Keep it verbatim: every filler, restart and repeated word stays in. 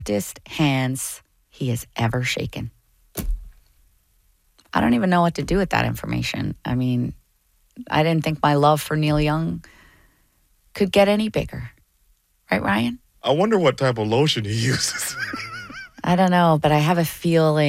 softest hands he has ever shaken. I don't even know what to do with that information. I mean, I didn't think my love for Neil Young could get any bigger. Right, Ryan? I wonder what type of lotion he uses. I don't know, but I have a feeling